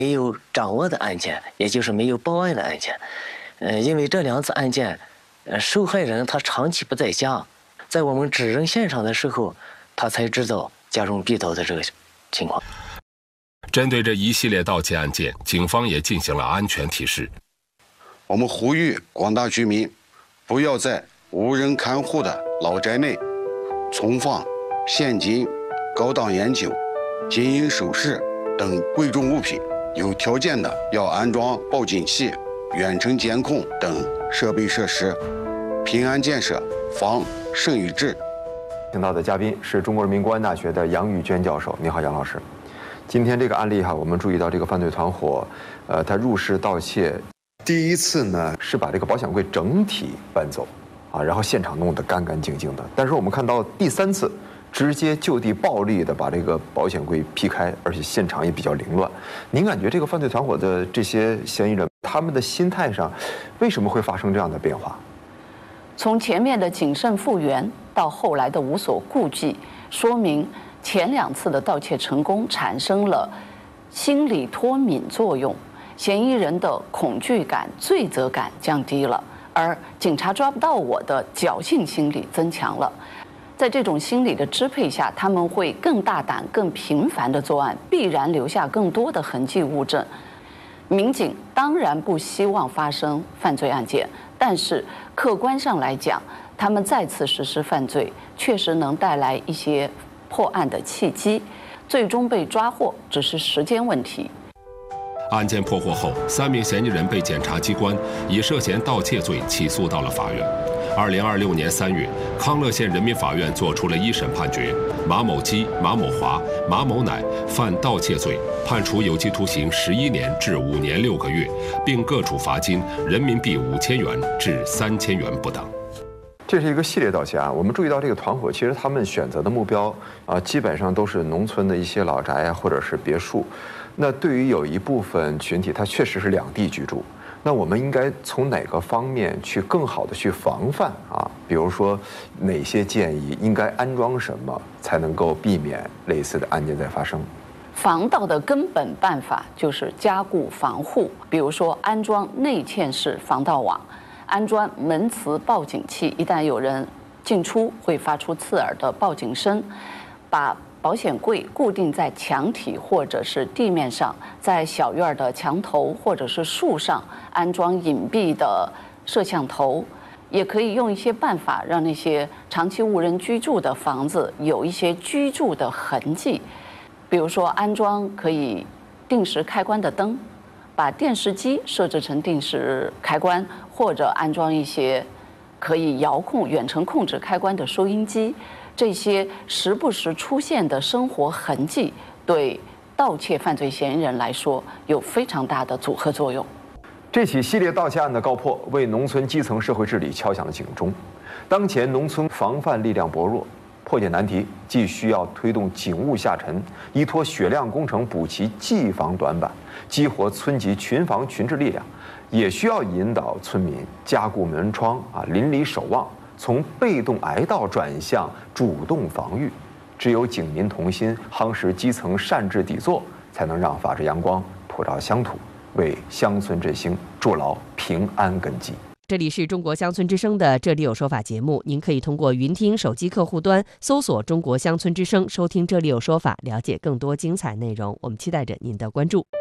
没有掌握的案件，也就是没有报案的案件。因为这2次案件，受害人他长期不在家，在我们指认现场的时候，他才知道家中被盗的这个情况。 针对这一系列盗窃案件，警方也进行了安全提示。 我们呼吁广大居民，不要在无人看护的老宅内存放现金、高档烟酒、金银首饰等贵重物品。有条件的要安装报警器、远程监控等设备设施。平安建设防盛与治。 请到的嘉宾是中国人民公安大学的杨玉娟教授。你好，杨老师。今天这个案例哈，我们注意到这个犯罪团伙，他入室盗窃，第一次呢是把这个保险柜整体搬走，然后现场弄得干干净净的。但是我们看到第3次，直接就地暴力的把这个保险柜劈开，而且现场也比较凌乱。您感觉这个犯罪团伙的这些嫌疑人，他们的心态上，为什么会发生这样的变化？ 从前面的谨慎复原到后来的无所顾忌，说明前2次的盗窃成功产生了心理脱敏作用，嫌疑人的恐惧感、罪责感降低了，而警察抓不到我的侥幸心理增强了。在这种心理的支配下，他们会更大胆、更频繁地作案，必然留下更多的痕迹物证。民警当然不希望发生犯罪案件，但是客观上来讲，他们再次实施犯罪，确实能带来一些破案的契机，最终被抓获只是时间问题。 案件破获后，3名嫌疑人被检察机关以涉嫌盗窃罪起诉到了法院。2026年3月，康乐县人民法院作出了1审判决，马某基、马某华、马某乃犯盗窃罪，判处有期徒刑11年至5年6个月，并各处罚金人民币5000元至3000元不等。 这是一个系列盗窃案，我们注意到这个团伙其实他们选择的目标基本上都是农村的一些老宅或者是别墅。那对于有一部分群体，他确实是2地居住。那我们应该从哪个方面去更好的去防范比如说哪些建议应该安装什么，才能够避免类似的案件再发生？ 防盗的根本办法就是加固防护，比如说安装内嵌式防盗网，安装门磁报警器，一旦有人进出会发出刺耳的报警声，把保险柜固定在墙体或者是地面上，在小院的墙头或者是树上安装隐蔽的摄像头，也可以用一些办法让那些长期无人居住的房子有一些居住的痕迹，比如说安装可以定时开关的灯，把电视机设置成定时开关，或者安装一些可以遥控、远程控制开关的收音机。这些时不时出现的生活痕迹，对盗窃犯罪嫌疑人来说有非常大的阻吓作用。 这起系列盗窃案的告破，为农村基层社会治理敲响了警钟。当前农村防范力量薄弱，破解难题既需要推动警务下沉，依托血量工程补齐技防短板，激活村级群防群治力量，也需要引导村民加固门窗邻里守望，从被动挨盗转向主动防御。只有警民同心，夯实基层善治底座，才能让法治阳光普照乡土，为乡村振兴筑牢平安根基。 这里是中国乡村之声的《这里有说法》节目，您可以通过云听手机客户端搜索中国乡村之声，收听《这里有说法》，了解更多精彩内容。我们期待着您的关注。